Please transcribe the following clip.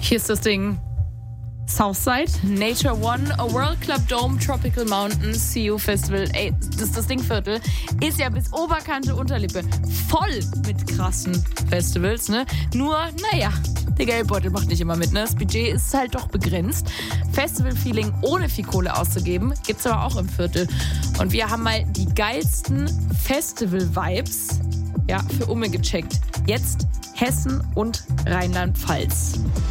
Hier ist das Ding. Southside, Nature One, A World Club Dome, Tropical Mountains, CU Festival. Ey, das Dingviertel ist ja bis Oberkante Unterlippe voll mit krassen Festivals, ne? Nur, naja, der Geldbeutel macht nicht immer mit, ne? Das Budget ist halt doch begrenzt. Festival-Feeling ohne viel Kohle auszugeben, gibt's aber auch im Viertel. Und wir haben mal die geilsten Festival-Vibes, ja, für Umme gecheckt. Jetzt Hessen und Rheinland-Pfalz.